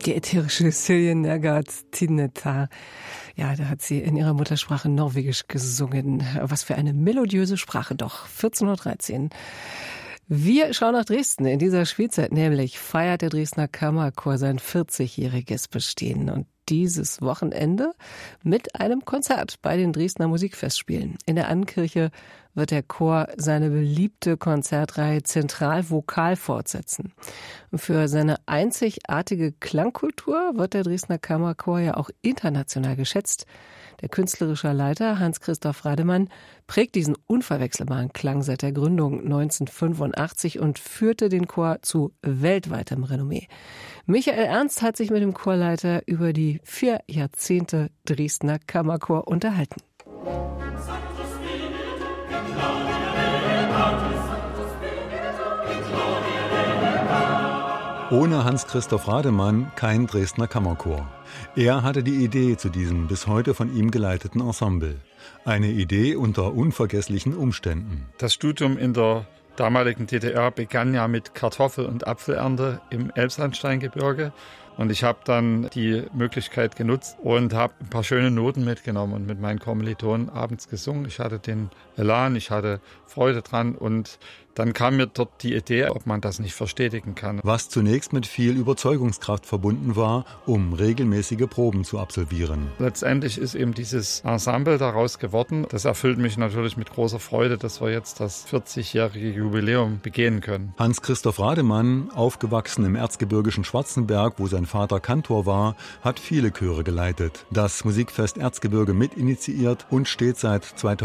Die ätherische Silje Nergard-Tineta. Ja, da hat sie in ihrer Muttersprache Norwegisch gesungen. Was für eine melodiöse Sprache doch. 14.13 Uhr. Wir schauen nach Dresden. In dieser Spielzeit nämlich feiert der Dresdner Kammerchor sein 40-jähriges Bestehen. Und dieses Wochenende mit einem Konzert bei den Dresdner Musikfestspielen. In der Annenkirche wird der Chor seine beliebte Konzertreihe Zentralvokal fortsetzen. Für seine einzigartige Klangkultur wird der Dresdner Kammerchor ja auch international geschätzt. Der künstlerische Leiter Hans-Christoph Rademann prägt diesen unverwechselbaren Klang seit der Gründung 1985 und führte den Chor zu weltweitem Renommee. Michael Ernst hat sich mit dem Chorleiter über die 4 Jahrzehnte Dresdner Kammerchor unterhalten. Ohne Hans-Christoph Rademann kein Dresdner Kammerchor. Er hatte die Idee zu diesem bis heute von ihm geleiteten Ensemble. Eine Idee unter unvergesslichen Umständen. Das Studium in der damaligen DDR begann ja mit Kartoffel- und Apfelernte im Elbsandsteingebirge. Und ich habe dann die Möglichkeit genutzt und habe ein paar schöne Noten mitgenommen und mit meinen Kommilitonen abends gesungen. Ich hatte den Elan, ich hatte Freude dran und dann kam mir dort die Idee, ob man das nicht verstetigen kann. Was zunächst mit viel Überzeugungskraft verbunden war, um regelmäßige Proben zu absolvieren. Letztendlich ist eben dieses Ensemble daraus geworden. Das erfüllt mich natürlich mit großer Freude, dass wir jetzt das 40-jährige Jubiläum begehen können. Hans-Christoph Rademann, aufgewachsen im erzgebirgischen Schwarzenberg, wo sein Vater Kantor war, hat viele Chöre geleitet, das Musikfest Erzgebirge mitinitiiert und steht seit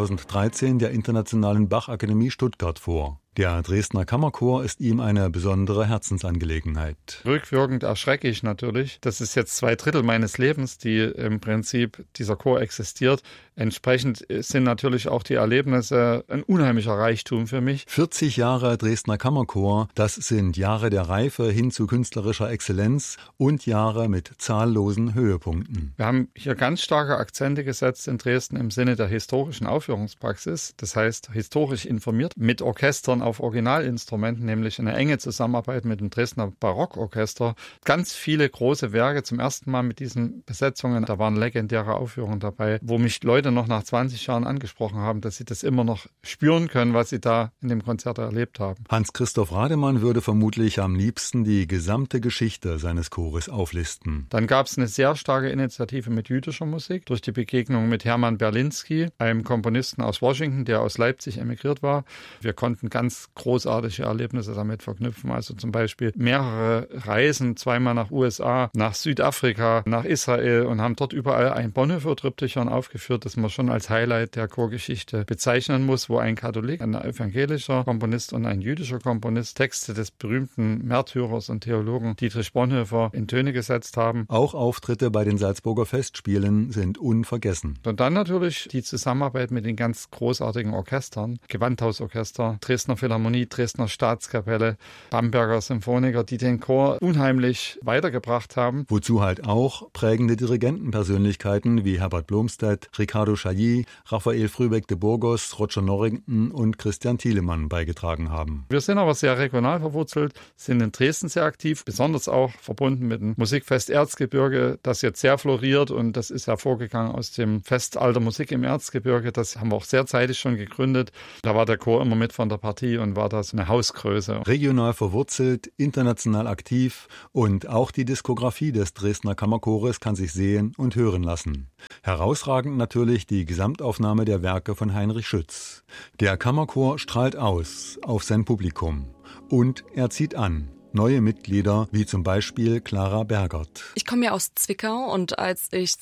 2013 der Internationalen Bachakademie Stuttgart vor. Der Dresdner Kammerchor ist ihm eine besondere Herzensangelegenheit. Rückwirkend erschrecke ich natürlich. Das ist jetzt 2/3 meines Lebens, die im Prinzip dieser Chor existiert. Entsprechend sind natürlich auch die Erlebnisse ein unheimlicher Reichtum für mich. 40 Jahre Dresdner Kammerchor, das sind Jahre der Reife hin zu künstlerischer Exzellenz und Jahre mit zahllosen Höhepunkten. Wir haben hier ganz starke Akzente gesetzt in Dresden im Sinne der historischen Aufführungspraxis. Das heißt, historisch informiert mit Orchestern auf Originalinstrumenten, nämlich eine enge Zusammenarbeit mit dem Dresdner Barockorchester. Ganz viele große Werke zum ersten Mal mit diesen Besetzungen. Da waren legendäre Aufführungen dabei, wo mich Leute noch nach 20 Jahren angesprochen haben, dass sie das immer noch spüren können, was sie da in dem Konzert erlebt haben. Hans-Christoph Rademann würde vermutlich am liebsten die gesamte Geschichte seines Chores auflisten. Dann gab es eine sehr starke Initiative mit jüdischer Musik durch die Begegnung mit Hermann Berlinski, einem Komponisten aus Washington, der aus Leipzig emigriert war. Wir konnten ganz großartige Erlebnisse damit verknüpfen. Also zum Beispiel mehrere Reisen, 2-mal nach USA, nach Südafrika, nach Israel und haben dort überall ein Bonhoeffer-Triptychon aufgeführt, das man schon als Highlight der Chorgeschichte bezeichnen muss, wo ein Katholik, ein evangelischer Komponist und ein jüdischer Komponist Texte des berühmten Märtyrers und Theologen Dietrich Bonhoeffer in Töne gesetzt haben. Auch Auftritte bei den Salzburger Festspielen sind unvergessen. Und dann natürlich die Zusammenarbeit mit den ganz großartigen Orchestern, Gewandhausorchester, Dresdner Philharmonie, Dresdner Staatskapelle, Bamberger Symphoniker, die den Chor unheimlich weitergebracht haben. Wozu halt auch prägende Dirigentenpersönlichkeiten wie Herbert Blomstedt, Ricardo Chailly, Raphael Frühbeck de Burgos, Roger Norrington und Christian Thielemann beigetragen haben. Wir sind aber sehr regional verwurzelt, sind in Dresden sehr aktiv, besonders auch verbunden mit dem Musikfest Erzgebirge, das jetzt sehr floriert und das ist hervorgegangen aus dem Fest Alter Musik im Erzgebirge. Das haben wir auch sehr zeitig schon gegründet. Da war der Chor immer mit von der Partie und war das eine Hausgröße. Regional verwurzelt, international aktiv und auch die Diskografie des Dresdner Kammerchores kann sich sehen und hören lassen. Herausragend natürlich die Gesamtaufnahme der Werke von Heinrich Schütz. Der Kammerchor strahlt aus auf sein Publikum und er zieht an. Neue Mitglieder, wie zum Beispiel Clara Bergert. Ich komme ja aus Zwickau und als ich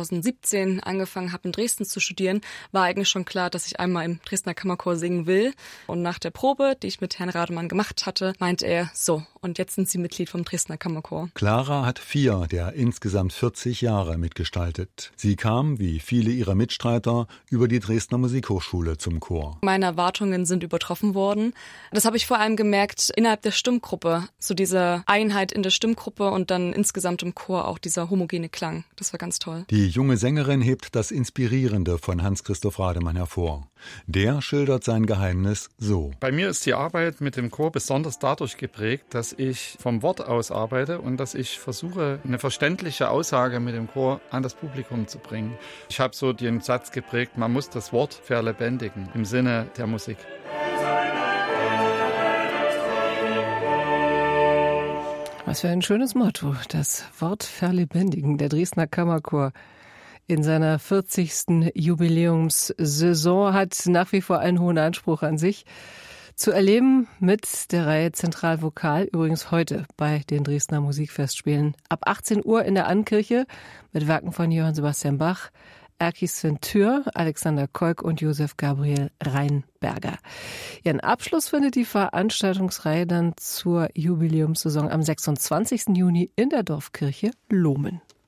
2017 angefangen habe, in Dresden zu studieren, war eigentlich schon klar, dass ich einmal im Dresdner Kammerchor singen will. Und nach der Probe, die ich mit Herrn Rademann gemacht hatte, meinte er, so, und jetzt sind Sie Mitglied vom Dresdner Kammerchor. Clara hat 4 der insgesamt 40 Jahre mitgestaltet. Sie kam, wie viele ihrer Mitstreiter, über die Dresdner Musikhochschule zum Chor. Meine Erwartungen sind übertroffen worden. Das habe ich vor allem gemerkt innerhalb der Stimmgruppe. So diese Einheit in der Stimmgruppe und dann insgesamt im Chor auch dieser homogene Klang. Das war ganz toll. Die junge Sängerin hebt das Inspirierende von Hans-Christoph Rademann hervor. Der schildert sein Geheimnis so. Bei mir ist die Arbeit mit dem Chor besonders dadurch geprägt, dass ich vom Wort aus arbeite und dass ich versuche, eine verständliche Aussage mit dem Chor an das Publikum zu bringen. Ich habe so den Satz geprägt, man muss das Wort verlebendigen im Sinne der Musik. Was für ein schönes Motto, das Wort verlebendigen. Der Dresdner Kammerchor in seiner 40. Jubiläumssaison hat nach wie vor einen hohen Anspruch an sich. Zu erleben mit der Reihe Zentralvokal, übrigens heute bei den Dresdner Musikfestspielen. Ab 18 Uhr in der Annkirche mit Werken von Johann Sebastian Bach, Erkki Sven Tür, Alexander Kolk und Josef Gabriel Rheinberger. Ihren Abschluss findet die Veranstaltungsreihe dann zur Jubiläumssaison am 26. Juni in der Dorfkirche Lohmen.